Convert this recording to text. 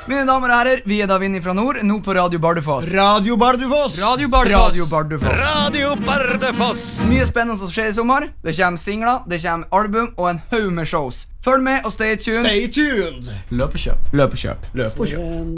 Mine damer og herrer, vi da Vinni fra Nord, nå på Radio Bardufoss. Radio Bardufoss. Radio Bardufoss. Radio Bardufoss. Mye spennende som skjer i sommer. Det kommer singler, det kommer album og en haug med shows. Følg med og stay tuned. Stay tuned. Løp og kjøp.